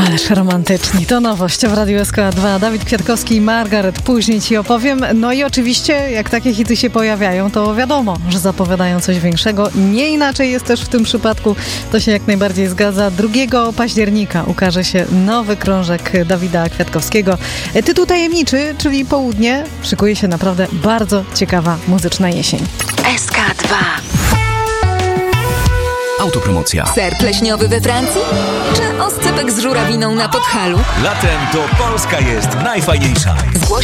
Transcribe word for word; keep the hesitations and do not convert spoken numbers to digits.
Ależ romantyczni. To nowość w Radiu S K dwa. Dawid Kwiatkowski i Margaret. Później ci opowiem. No i oczywiście, jak takie hity się pojawiają, to wiadomo, że zapowiadają coś większego. Nie inaczej jest też w tym przypadku. To się jak najbardziej zgadza. drugiego października ukaże się nowy krążek Dawida Kwiatkowskiego. Tytuł tajemniczy, czyli Południe. Szykuje się naprawdę bardzo ciekawa muzyczna jesień. S K dwa. Autopromocja. Ser pleśniowy we Francji? Czy oscypek z żurawiną na Podhalu? Latem to Polska jest najfajniejsza. Zgłoś